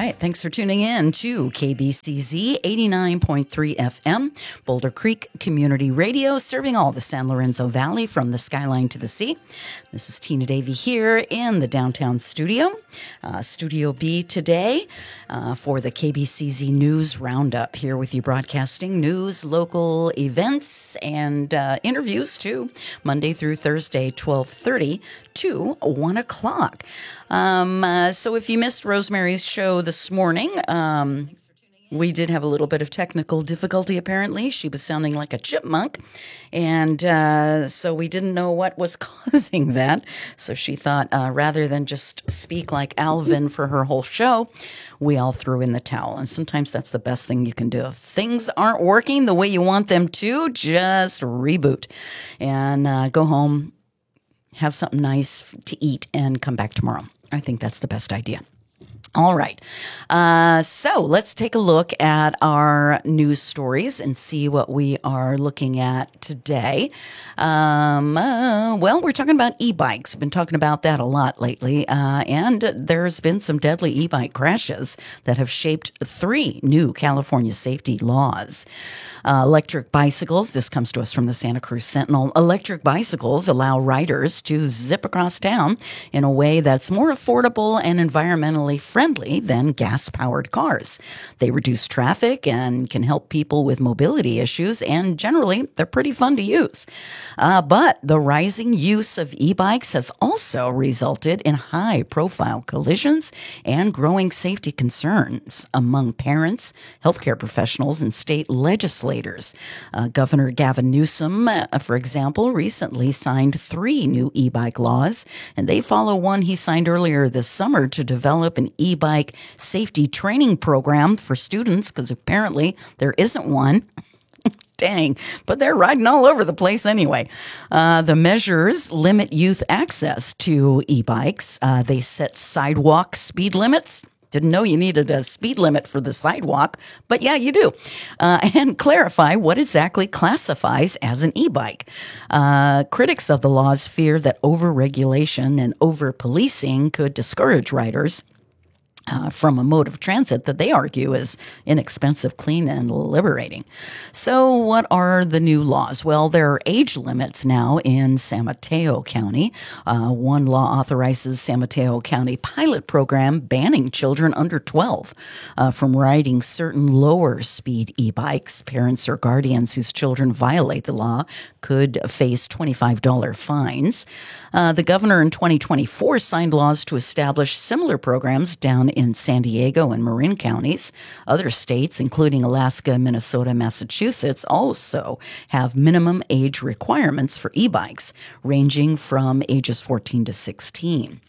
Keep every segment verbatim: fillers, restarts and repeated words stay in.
right. Thanks for tuning in to K B C Z eighty-nine point three F M, Boulder Creek Community Radio, serving all the San Lorenzo Valley from the skyline to the sea. This is Tina Davey here in the downtown studio, uh, Studio B today uh, for the K B C Z News Roundup. Here with you broadcasting news, local events, and uh, interviews too, Monday through Thursday, twelve thirty to one o'clock. Um, uh, so if you missed Rosemary's show this morning, um, we did have a little bit of technical difficulty, apparently. She was sounding like a chipmunk, and uh, so we didn't know what was causing that. So she thought uh, rather than just speak like Alvin for her whole show, we all threw in the towel. And sometimes that's the best thing you can do. If things aren't working the way you want them to, just reboot and uh, go home, have something nice to eat, and come back tomorrow. I think that's the best idea. All right. Uh, so let's take a look at our news stories and see what we are looking at today. Um, uh, well, we're talking about e-bikes. We've been talking about that a lot lately. Uh, and there's been some deadly e-bike crashes that have shaped three new California safety laws. Uh, electric bicycles, this comes to us from the Santa Cruz Sentinel. Electric bicycles allow riders to zip across town in a way that's more affordable and environmentally friendly than gas-powered cars. They reduce traffic and can help people with mobility issues, and generally, they're pretty fun to use. Uh, but the rising use of e-bikes has also resulted in high-profile collisions and growing safety concerns among parents, healthcare professionals, and state legislators. Uh, Governor Gavin Newsom, uh, for example, recently signed three new e-bike laws, and they follow one he signed earlier this summer to develop an e-bike safety training program for students, because apparently there isn't one. Dang, but they're riding all over the place anyway. Uh, the measures limit youth access to e-bikes. Uh, they set sidewalk speed limits. Didn't know you needed a speed limit for the sidewalk, but yeah, you do. Uh, and clarify what exactly classifies as an e-bike. Uh, critics of the laws fear that over-regulation and over-policing could discourage riders Uh, from a mode of transit that they argue is inexpensive, clean, and liberating. So what are the new laws? Well, there are age limits now in San Mateo County. Uh, one law authorizes San Mateo County pilot program banning children under twelve uh, from riding certain lower speed e-bikes. Parents or guardians whose children violate the law could face twenty-five dollars fines. Uh, the governor in twenty twenty-four signed laws to establish similar programs down in San Diego and Marin counties. Other states, including Alaska, Minnesota, Massachusetts, also have minimum age requirements for e-bikes, ranging from ages fourteen to sixteen.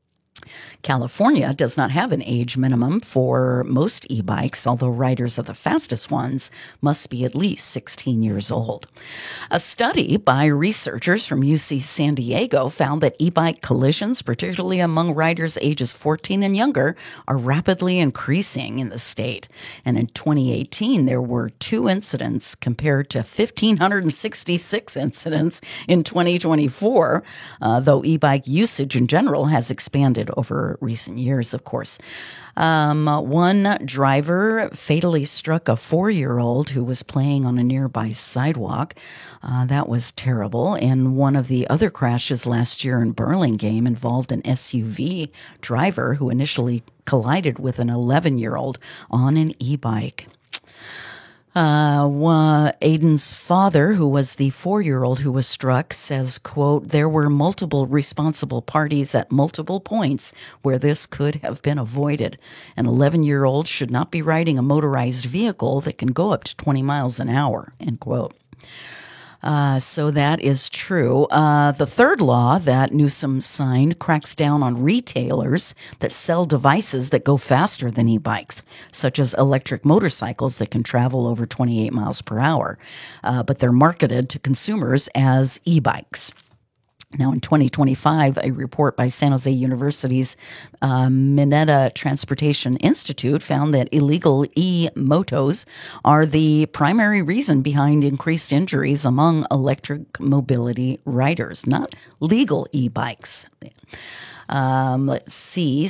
California does not have an age minimum for most e-bikes, although riders of the fastest ones must be at least sixteen years old. A study by researchers from U C San Diego found that e-bike collisions, particularly among riders ages fourteen and younger, are rapidly increasing in the state. And in twenty eighteen, there were two incidents compared to one thousand five hundred sixty-six incidents in twenty twenty-four, uh, though e-bike usage in general has expanded over recent years, of course. Um, one driver fatally struck a four-year-old who was playing on a nearby sidewalk. Uh, that was terrible. And one of the other crashes last year in Burlingame involved an S U V driver who initially collided with an eleven-year-old on an e-bike. Uh, one, Aiden's father, who was the four-year-old who was struck, says, quote, "There were multiple responsible parties at multiple points where this could have been avoided. An eleven-year-old should not be riding a motorized vehicle that can go up to twenty miles an hour," end quote. Uh, so that is true. Uh, the third law that Newsom signed cracks down on retailers that sell devices that go faster than e-bikes, such as electric motorcycles that can travel over twenty-eight miles per hour, uh, but they're marketed to consumers as e-bikes. Now, in twenty twenty-five, a report by San Jose University's uh, Mineta Transportation Institute found that illegal e-motos are the primary reason behind increased injuries among electric mobility riders, not legal e-bikes. Um, let's see.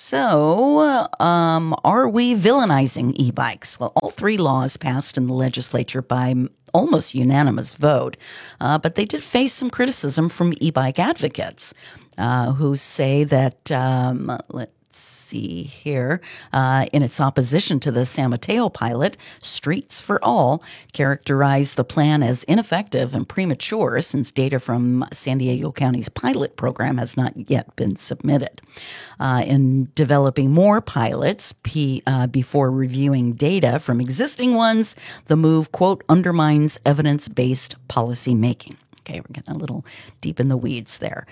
So, um, are we villainizing e-bikes? Well, all three laws passed in the legislature by almost unanimous vote, uh, but they did face some criticism from e-bike advocates uh, who say that, um, let's see here, uh, in its opposition to the San Mateo pilot, Streets for All characterized the plan as ineffective and premature since data from San Diego County's pilot program has not yet been submitted. Uh, in developing more pilots P, uh, before reviewing data from existing ones, the move, quote, undermines evidence-based policy making. Okay, we're getting a little deep in the weeds there.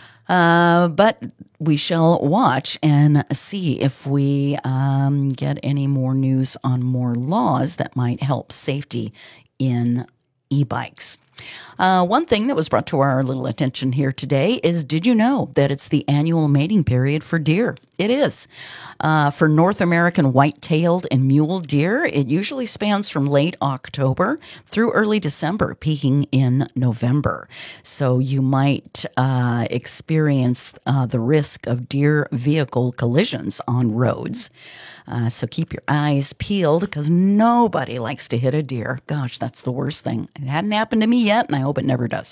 Uh, but we shall watch and see if we um, get any more news on more laws that might help safety in e-bikes. Uh, one thing that was brought to our little attention here today is, did you know that it's the annual mating period for deer? It is. Uh, for North American white-tailed and mule deer, it usually spans from late October through early December, peaking in November. So you might uh, experience uh, the risk of deer vehicle collisions on roads. Uh, so keep your eyes peeled because nobody likes to hit a deer. Gosh, that's the worst thing. It hadn't happened to me yet, and I hope it never does.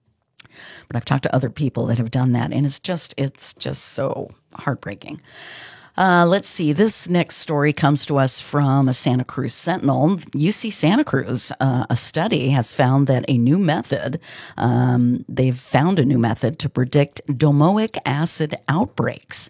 But I've talked to other people that have done that, and it's just it's just so heartbreaking. Uh, let's see. This next story comes to us from a Santa Cruz Sentinel. U C Santa Cruz, uh, a study has found that a new method, um, they've found a new method to predict domoic acid outbreaks.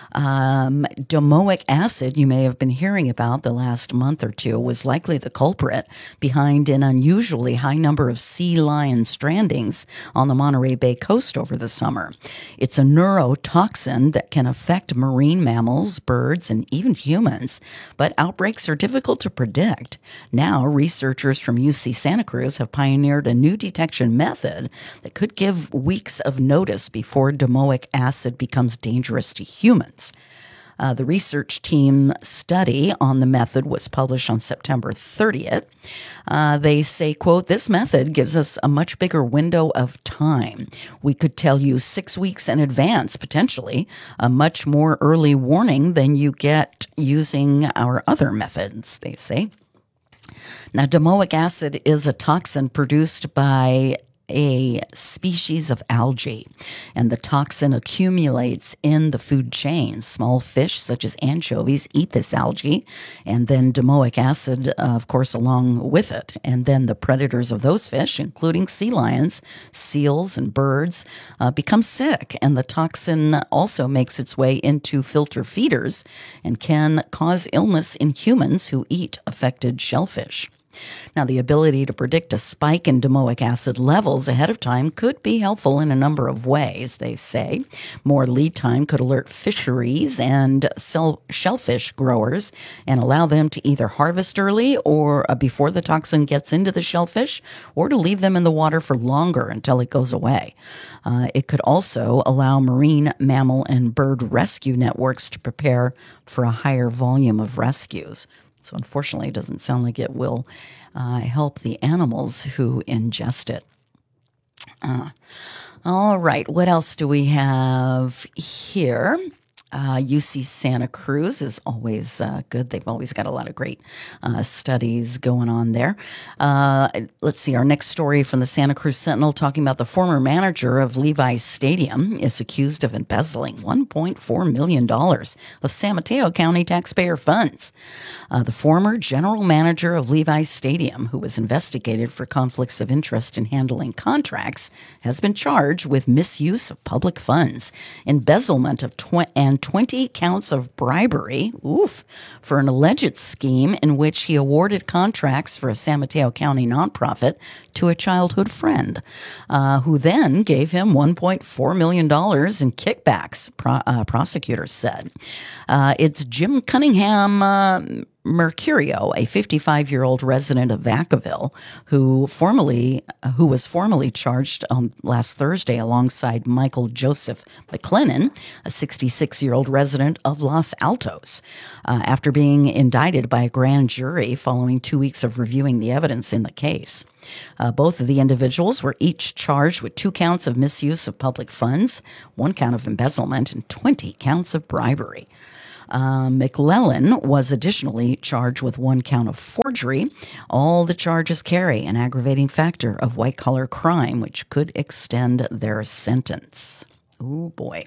Um, domoic acid, you may have been hearing about the last month or two, was likely the culprit behind an unusually high number of sea lion strandings on the Monterey Bay coast over the summer. It's a neurotoxin that can affect marine mammals, birds, and even humans, but outbreaks are difficult to predict. Now, researchers from U C Santa Cruz have pioneered a new detection method that could give weeks of notice before domoic acid becomes dangerous to humans. Uh, the research team study on the method was published on September thirtieth. Uh, they say, quote, this method gives us a much bigger window of time. We could tell you six weeks in advance, potentially, a much more early warning than you get using our other methods, they say. Now, domoic acid is a toxin produced by a species of algae, and the toxin accumulates in the food chain. Small fish, such as anchovies, eat this algae, and then domoic acid, uh, of course, along with it. And then the predators of those fish, including sea lions, seals, and birds, uh, become sick, and the toxin also makes its way into filter feeders and can cause illness in humans who eat affected shellfish. Now, the ability to predict a spike in domoic acid levels ahead of time could be helpful in a number of ways, they say. More lead time could alert fisheries and shellfish growers and allow them to either harvest early or uh, before the toxin gets into the shellfish, or to leave them in the water for longer until it goes away. Uh, it could also allow marine, mammal, and bird rescue networks to prepare for a higher volume of rescues. So unfortunately, it doesn't sound like it will uh, help the animals who ingest it. Uh, all right, what else do we have here? Uh, U C Santa Cruz is always uh, good. They've always got a lot of great uh, studies going on there. Uh, let's see, our next story from the Santa Cruz Sentinel talking about the former manager of Levi's Stadium is accused of embezzling one point four million dollars of San Mateo County taxpayer funds. Uh, the former general manager of Levi's Stadium, who was investigated for conflicts of interest in handling contracts, has been charged with misuse of public funds, embezzlement of tw- and twenty counts of bribery, oof, for an alleged scheme in which he awarded contracts for a San Mateo County nonprofit to a childhood friend, uh, who then gave him one point four million dollars in kickbacks, pro- uh, prosecutors said. Uh, it's Jim Cunningham, uh, Mercurio, a fifty-five-year-old resident of Vacaville, who formerly who was formally charged um, last Thursday alongside Michael Joseph McLennan, a sixty-six-year-old resident of Los Altos, uh, after being indicted by a grand jury following two weeks of reviewing the evidence in the case. Uh, both of the individuals were each charged with two counts of misuse of public funds, one count of embezzlement, and twenty counts of bribery. Uh, McLellan was additionally charged with one count of forgery. All the charges carry an aggravating factor of white-collar crime, which could extend their sentence. Oh, boy.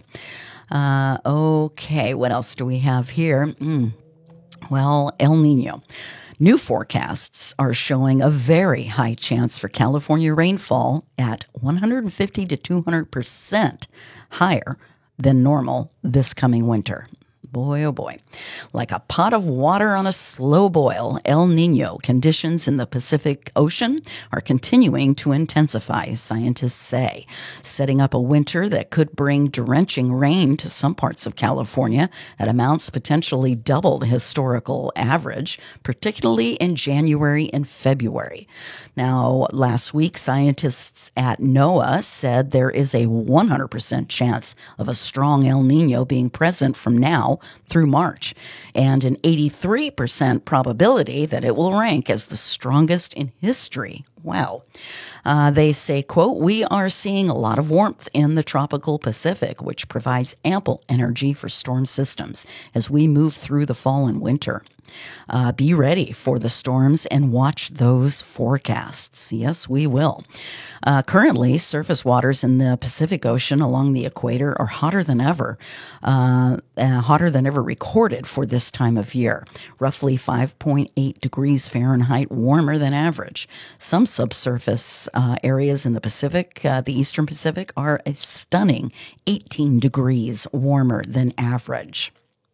Uh, okay, what else do we have here? Mm. Well, El Nino. New forecasts are showing a very high chance for California rainfall at one hundred fifty to two hundred percent higher than normal this coming winter. Boy, oh boy. Like a pot of water on a slow boil, El Nino conditions in the Pacific Ocean are continuing to intensify, scientists say, setting up a winter that could bring drenching rain to some parts of California at amounts potentially double the historical average, particularly in January and February. Now, last week, scientists at NOAA said there is a one hundred percent chance of a strong El Nino being present from now through March, and an eighty-three percent probability that it will rank as the strongest in history. Wow. Uh, they say, quote, "We are seeing a lot of warmth in the tropical Pacific, which provides ample energy for storm systems as we move through the fall and winter. Uh, be ready for the storms and watch those forecasts." Yes, we will. Uh, currently, surface waters in the Pacific Ocean along the equator are hotter than ever, uh, uh, hotter than ever recorded for this time of year, roughly five point eight degrees Fahrenheit warmer than average. Some subsurface uh, areas in the Pacific, uh, the Eastern Pacific, are a stunning eighteen degrees warmer than average.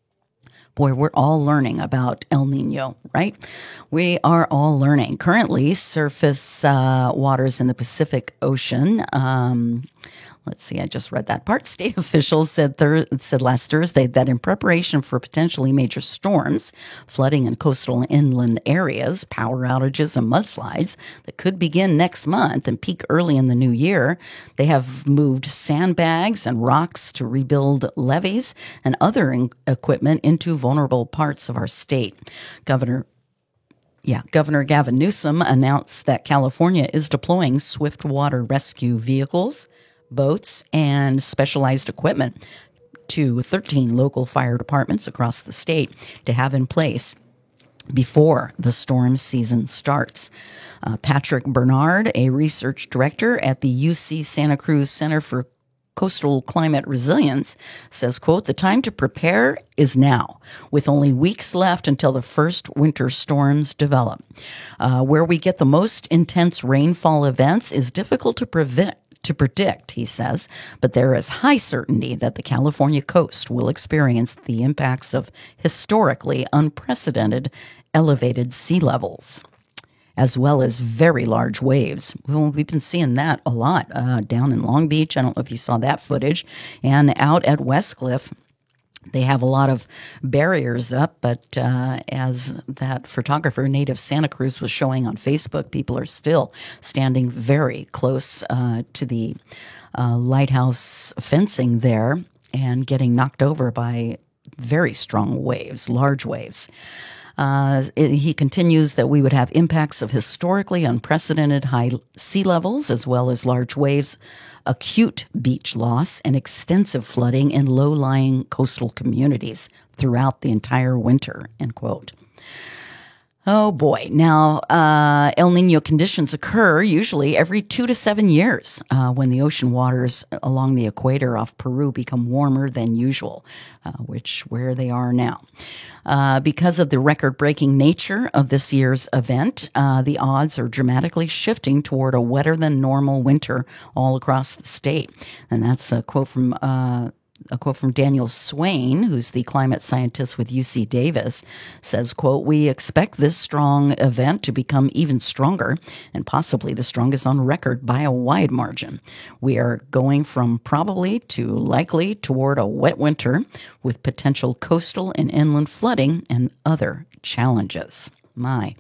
Boy, we're all learning about El Nino, right? We are all learning. Currently, surface uh, waters in the Pacific Ocean, um, let's see, I just read that part. State officials said thir- said last Thursday that in preparation for potentially major storms, flooding in coastal inland areas, power outages, and mudslides that could begin next month and peak early in the new year, they have moved sandbags and rocks to rebuild levees and other in- equipment into vulnerable parts of our state. Governor Yeah, Governor Gavin Newsom announced that California is deploying swift water rescue vehicles, boats, and specialized equipment to thirteen local fire departments across the state to have in place before the storm season starts. Uh, Patrick Bernard, a research director at the U C Santa Cruz Center for Coastal Climate Resilience, says, quote, "The time to prepare is now, with only weeks left until the first winter storms develop. Uh, where we get the most intense rainfall events is difficult to prevent. To predict, he says, but there is high certainty that the California coast will experience the impacts of historically unprecedented elevated sea levels, as well as very large waves." Well, we've been seeing that a lot uh, down in Long Beach. I don't know if you saw that footage. And out at Westcliff, they have a lot of barriers up, but uh, as that photographer, Native Santa Cruz, was showing on Facebook, people are still standing very close uh, to the uh, lighthouse fencing there and getting knocked over by very strong waves, large waves. Uh, it, he continues that we would have impacts of historically unprecedented high sea levels, as well as large waves, acute beach loss, and extensive flooding in low-lying coastal communities throughout the entire winter, end quote. Oh boy. Now, uh, El Nino conditions occur usually every two to seven years uh, when the ocean waters along the equator off Peru become warmer than usual, uh, which where they are now. Uh, because of the record-breaking nature of this year's event, uh, the odds are dramatically shifting toward a wetter-than-normal winter all across the state. And that's a quote from uh, a quote from Daniel Swain, who's the climate scientist with U C Davis, says, quote, "We expect this strong event to become even stronger and possibly the strongest on record by a wide margin. We are going from probably to likely toward a wet winter with potential coastal and inland flooding and other challenges. My.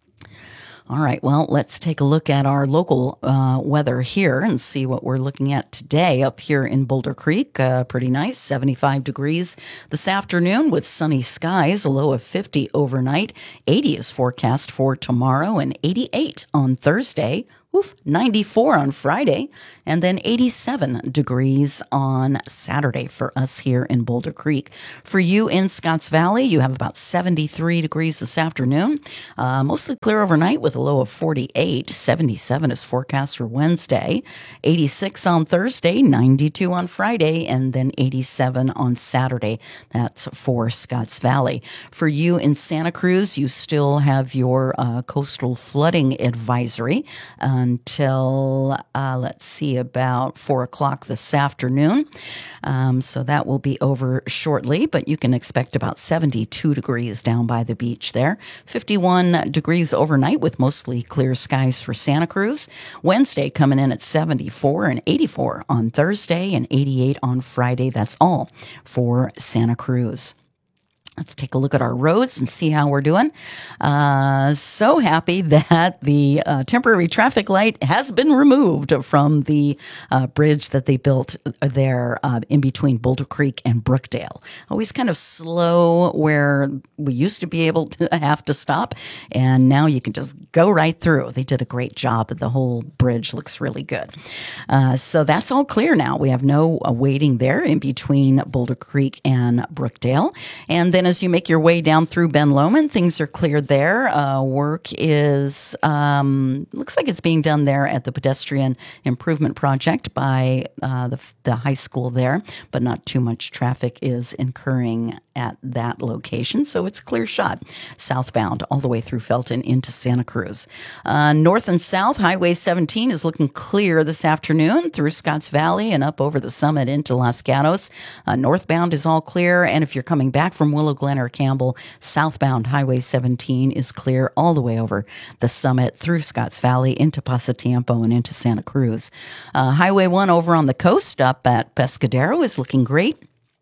All right, well, let's take a look at our local uh, weather here and see what we're looking at today up here in Boulder Creek. Uh, pretty nice, seventy-five degrees this afternoon with sunny skies, a low of fifty overnight. eighty is forecast for tomorrow and eighty-eight on Thursday. Oof, ninety-four on Friday, and then eighty-seven degrees on Saturday for us here in Boulder Creek. For you in Scotts Valley, you have about seventy-three degrees this afternoon. Uh, mostly clear overnight with a low of forty-eight. seventy-seven is forecast for Wednesday. eighty-six on Thursday, ninety-two on Friday, and then eighty-seven on Saturday. That's for Scotts Valley. For you in Santa Cruz, you still have your uh, coastal flooding advisory until, uh, let's see, about four o'clock this afternoon. Um, so that will be over shortly, but you can expect about seventy-two degrees down by the beach there. fifty-one degrees overnight with mostly clear skies for Santa Cruz. Wednesday coming in at seventy-four and eighty-four on Thursday and eighty-eight on Friday. That's all for Santa Cruz. Let's take a look at our roads and see how we're doing. Uh, so happy that the uh, temporary traffic light has been removed from the uh, bridge that they built there uh, in between Boulder Creek and Brookdale. Always kind of slow where we used to be able to have to stop, and now you can just go right through. They did a great job. The whole bridge looks really good. Uh, so that's all clear now. We have no uh, waiting there in between Boulder Creek and Brookdale. And then as you make your way down through Ben Lomond, things are clear there. Uh, work is, um, looks like it's being done there at the pedestrian improvement project by uh, the, the high school there, but not too much traffic is incurring at that location, so it's clear shot southbound all the way through Felton into Santa Cruz. Uh, north and south, Highway seventeen is looking clear this afternoon through Scotts Valley and up over the summit into Los Gatos. Uh, northbound is all clear, and if you're coming back from Willow Glen or Campbell, southbound Highway seventeen is clear all the way over the summit through Scotts Valley into Pasatiempo and into Santa Cruz. Uh, Highway one over on the coast up at Pescadero is looking great.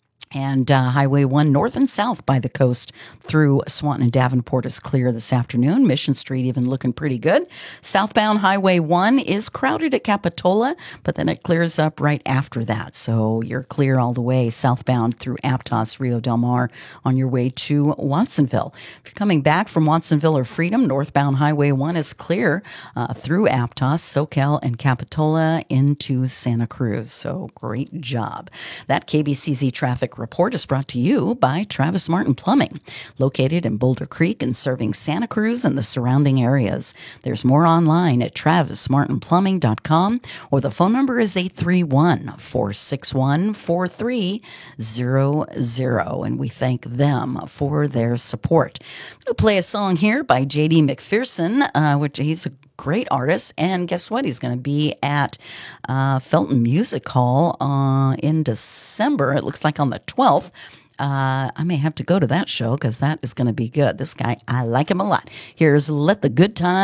And uh, Highway one north and south by the coast through Swanton and Davenport is clear this afternoon. Mission Street even looking pretty good. Southbound Highway one is crowded at Capitola, but then it clears up right after that. So you're clear all the way southbound through Aptos, Rio Del Mar on your way to Watsonville. If you're coming back from Watsonville or Freedom, northbound Highway one is clear uh, through Aptos, SoCal, and Capitola into Santa Cruz. So great job. That K B C Z traffic report is brought to you by Travis Martin Plumbing, located in Boulder Creek and serving Santa Cruz and the surrounding areas. There's more online at travis martin plumbing dot com, or the phone number is eight three one, four six one, four three zero zero, and we thank them for their support. We'll play a song here by J D McPherson, uh, which he's a great artist, and guess what? He's going to be at uh, Felton Music Hall uh, in December. It looks like on the twelfth. Uh, I may have to go to that show because that is going to be good. This guy, I like him a lot. Here's Let the Good Times